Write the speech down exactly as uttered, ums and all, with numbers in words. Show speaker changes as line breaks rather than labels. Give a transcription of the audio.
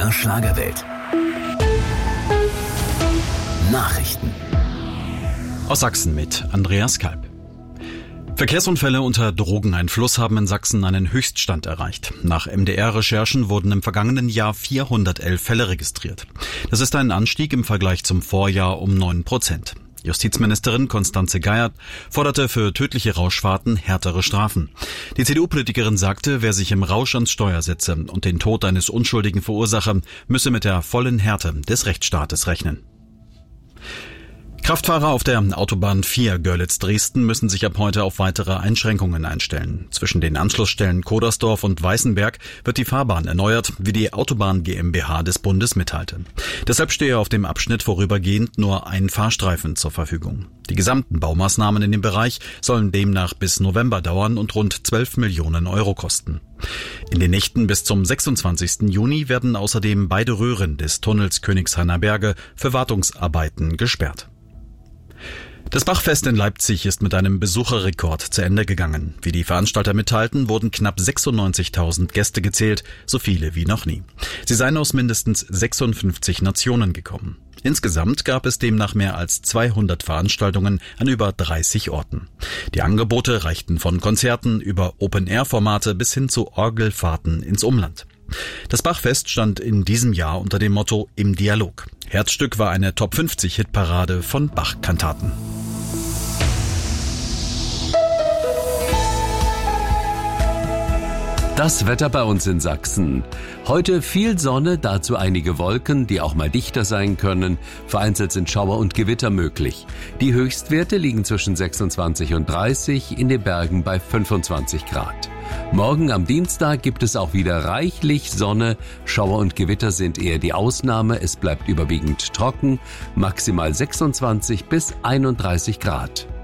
der Schlagerwelt. Nachrichten
aus Sachsen mit Andreas Kalb. Verkehrsunfälle unter Drogeneinfluss haben in Sachsen einen Höchststand erreicht. Nach M D R-Recherchen wurden im vergangenen Jahr vierhundertelf Fälle registriert. Das ist ein Anstieg im Vergleich zum Vorjahr um neun Prozent. Justizministerin Constanze Geiert forderte für tödliche Rauschfahrten härtere Strafen. Die C D U-Politikerin sagte, wer sich im Rausch ans Steuer setze und den Tod eines Unschuldigen verursache, müsse mit der vollen Härte des Rechtsstaates rechnen. Kraftfahrer auf der Autobahn vier Görlitz-Dresden müssen sich ab heute auf weitere Einschränkungen einstellen. Zwischen den Anschlussstellen Kodersdorf und Weißenberg wird die Fahrbahn erneuert, wie die Autobahn GmbH des Bundes mitteilte. Deshalb stehe auf dem Abschnitt vorübergehend nur ein Fahrstreifen zur Verfügung. Die gesamten Baumaßnahmen in dem Bereich sollen demnach bis November dauern und rund zwölf Millionen Euro kosten. In den Nächten bis zum sechsundzwanzigsten Juni werden außerdem beide Röhren des Tunnels Königshainer Berge für Wartungsarbeiten gesperrt. Das Bachfest in Leipzig ist mit einem Besucherrekord zu Ende gegangen. Wie die Veranstalter mitteilten, wurden knapp sechsundneunzigtausend Gäste gezählt, so viele wie noch nie. Sie seien aus mindestens sechsundfünfzig Nationen gekommen. Insgesamt gab es demnach mehr als zweihundert Veranstaltungen an über dreißig Orten. Die Angebote reichten von Konzerten über Open-Air-Formate bis hin zu Orgelfahrten ins Umland. Das Bachfest stand in diesem Jahr unter dem Motto Im Dialog. Herzstück war eine Top fünfzig Hitparade von Bach-Kantaten.
Das Wetter bei uns in Sachsen. Heute viel Sonne, dazu einige Wolken, die auch mal dichter sein können. Vereinzelt sind Schauer und Gewitter möglich. Die Höchstwerte liegen zwischen sechsundzwanzig und dreißig, in den Bergen bei fünfundzwanzig Grad. Morgen am Dienstag gibt es auch wieder reichlich Sonne. Schauer und Gewitter sind eher die Ausnahme. Es bleibt überwiegend trocken, maximal sechsundzwanzig bis einunddreißig Grad.